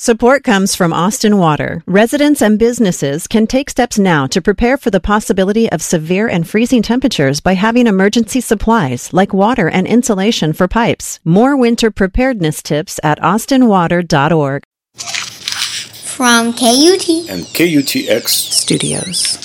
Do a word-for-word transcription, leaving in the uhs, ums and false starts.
Support comes from Austin Water. Residents and businesses can take steps now to prepare for the possibility of severe and freezing temperatures by having emergency supplies like water and insulation for pipes. More winter preparedness tips at austin water dot org. From K U T and K U T X Studios.